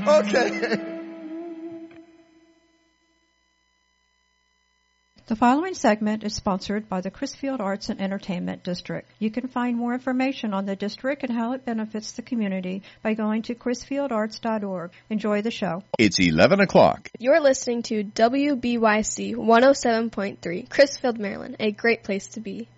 Okay. The following segment is sponsored by the Crisfield Arts and Entertainment District. You can find more information on the district and how it benefits the community by going to crisfieldarts.org. Enjoy the show. It's 11 o'clock. You're listening to WBYC 107.3, Crisfield, Maryland, a great place to be.